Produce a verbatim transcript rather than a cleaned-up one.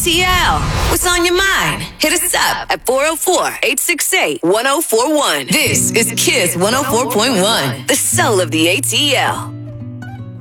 T L. What's on your mind? Hit us up at four oh four, eight six eight, one oh four one. This is Kiss one oh four point one, the soul of the A T L.